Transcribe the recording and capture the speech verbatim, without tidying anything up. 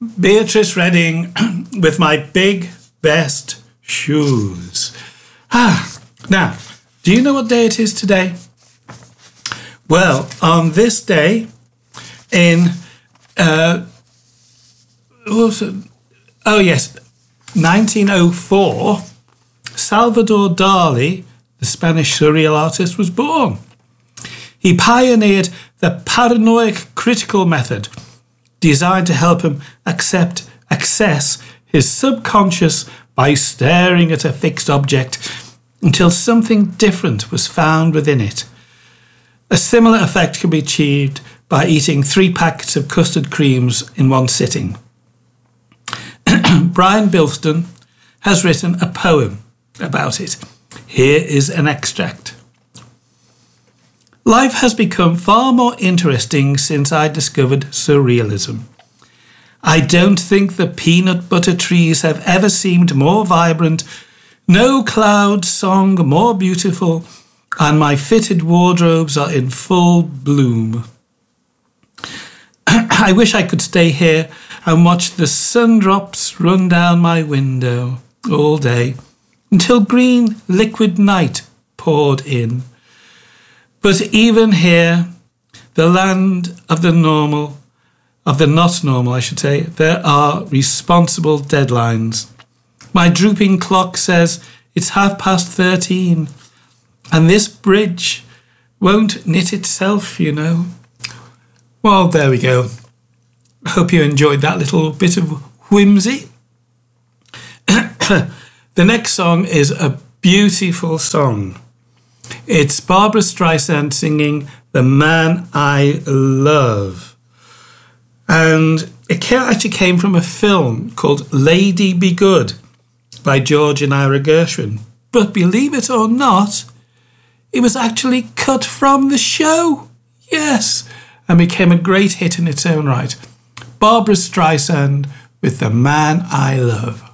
Beatrice Redding with My Big Best Shoes. Ah, now, do you know what day it is today? Well, on this day in, uh, oh yes, nineteen oh four, Salvador Dali, the Spanish surreal artist, was born. He pioneered the paranoid critical method, designed to help him accept, access his subconscious by staring at a fixed object until something different was found within it. A similar effect can be achieved by eating three packets of custard creams in one sitting. Brian Bilston has written a poem about it. Here is an extract. Life has become far more interesting since I discovered surrealism. I don't think the peanut butter trees have ever seemed more vibrant, no cloud song more beautiful, and my fitted wardrobes are in full bloom. I wish I could stay here and watch the sun-drops run down my window all day until green liquid night poured in. But even here, the land of the normal, of the not normal, I should say, there are responsible deadlines. My drooping clock says it's half past thirteen, and this bridge won't knit itself, you know. Well, there we go. I hope you enjoyed that little bit of whimsy. The next song is a beautiful song. It's Barbra Streisand singing The Man I Love. And it actually came from a film called Lady Be Good by George and Ira Gershwin. But believe it or not, it was actually cut from the show. Yes, and became a great hit in its own right. Barbra Streisand with The Man I Love.